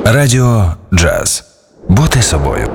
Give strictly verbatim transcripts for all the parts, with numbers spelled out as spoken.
Радіо Джаз. Бути собою.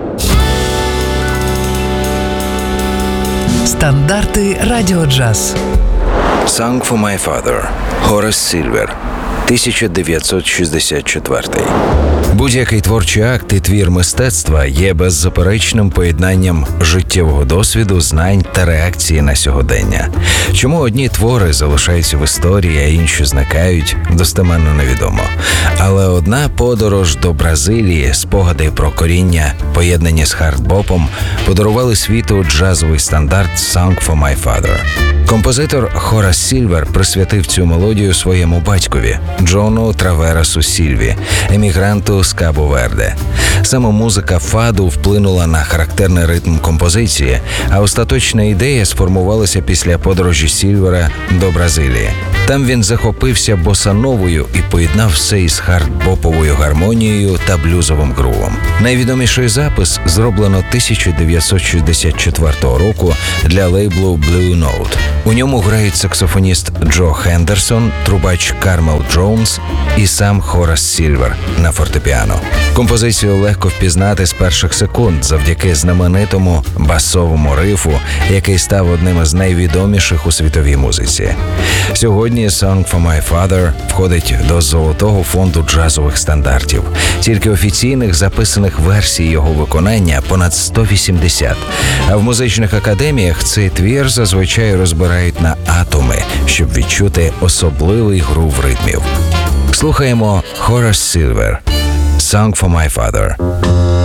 Стандарти Радіо Джаз. Song for My Father. Хорас Сільвер. тисяча дев'ятсот шістдесят четвертий. Будь-який творчий акт і твір мистецтва є беззаперечним поєднанням життєвого досвіду, знань та реакції на сьогодення. Чому одні твори залишаються в історії, а інші зникають, достеменно невідомо. Але одна подорож до Бразилії, спогади про коріння, поєднані з хардбопом, подарували світу джазовий стандарт «Song for My Father». Композитор Хорас Сільвер присвятив цю мелодію своєму батькові Джону Траверасу Сільві, емігранту з Кабо-Верде. Саме музика фаду вплинула на характерний ритм композиції, а остаточна ідея сформувалася після подорожі Сільвера до Бразилії. Там він захопився босановою і поєднав все із хардбоповою гармонією та блюзовим грувом. Найвідоміший запис зроблено тисяча дев'ятсот шістдесят четвертого року для лейблу Blue Note. У ньому грають саксофоніст Джо Хендерсон, трубач Кармел Джонс і сам Хорас Сільвер на фортепіано. Композицію легко впізнати з перших секунд завдяки знаменитому басовому рифу, який став одним із найвідоміших у світовій музиці. Сьогодні «Song for My Father» входить до золотого фонду джазових стандартів. Тільки офіційних записаних версій його виконання понад сто вісімдесят. А в музичних академіях цей твір зазвичай розбирають на атоми, щоб відчути особливий грув ритмів. Слухаємо Хорас Сільвер «Song for My Father».